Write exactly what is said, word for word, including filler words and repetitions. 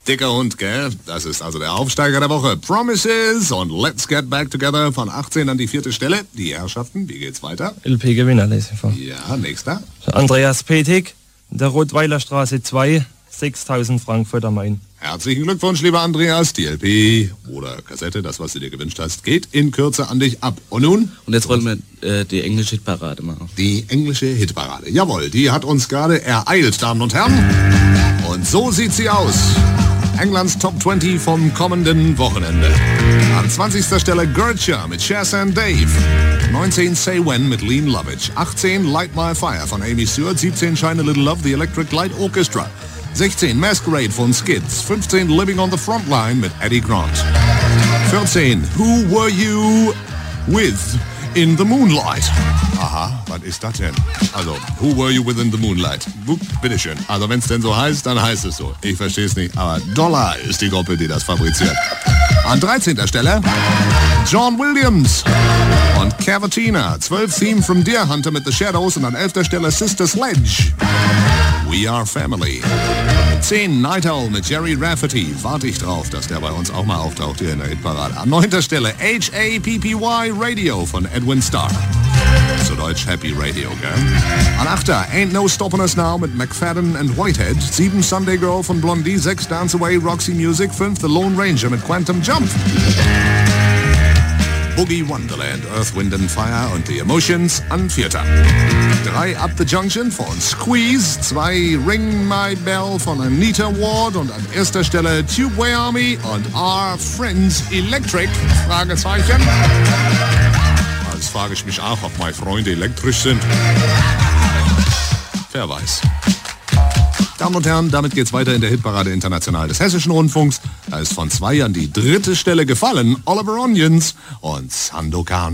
Dicker Hund, gell? Das ist also der Aufsteiger der Woche. Promises und Let's Get Back Together von achtzehn an die vierte Stelle. Die Herrschaften, wie geht's weiter? L P-Gewinner lese ich vor. Ja, nächster. Andreas Petig, der Rottweiler Straße zwei, sechstausend Frankfurt am Main. Herzlichen Glückwunsch, lieber Andreas. Die L P oder Kassette, das, was du dir gewünscht hast, geht in Kürze an dich ab. Und nun? Und jetzt wollen wir äh, die englische Hitparade machen. Die englische Hitparade. Jawohl, die hat uns gerade ereilt, Damen und Herren. Und so sieht sie aus. Englands Top zwanzig vom kommenden Wochenende. An zwanzigster Stelle Gertja mit Cher and Dave. neunzehn Say When mit Lean Lovitch. achtzehn Light My Fire von Amy Stewart. siebzehn Shine a Little Love, The Electric Light Orchestra. sechzehn Masquerade von Skids. fünfzehn Living on the Frontline mit Eddie Grant. vierzehn Who Were You With in the Moonlight. Aha, was ist das denn? Also, Who Were You With in the Moonlight? Buh, bitteschön. Also, wenn es denn so heißt, dann heißt es so. Ich verstehe es nicht, aber Dollar ist die Gruppe, die das fabriziert. An dreizehnter Stelle John Williams und Cavatina. zwölf Theme from Deer Hunter mit The Shadows und an elfter Stelle Sister Sledge. We Are Family. zehn Night Owl mit Jerry Rafferty. Warte ich drauf, dass der bei uns auch mal auftaucht hier in der Hitparade. An neunter Stelle H A P P Y Radio von Edwin Starr. Zu Deutsch Happy Radio, gell? An achter Ain't No Stoppin' Us Now mit McFadden and Whitehead. sieben Sunday Girl von Blondie. sechs Dance Away Roxy Music. fünf The Lone Ranger mit Quantum Jump. Boogie Wonderland, Earth, Wind and Fire und The Emotions an vierter. drei Up the Junction von Squeeze, zwei Ring My Bell von Anita Ward und an erster Stelle Tubeway Army und Our Friends Electric, Fragezeichen. Jetzt frage ich mich auch, ob meine Freunde elektrisch sind. Wer weiß. Damen und Herren, damit geht's weiter in der Hitparade international des Hessischen Rundfunks. Da ist von zwei an die dritte Stelle gefallen Oliver Onions und Sandokan.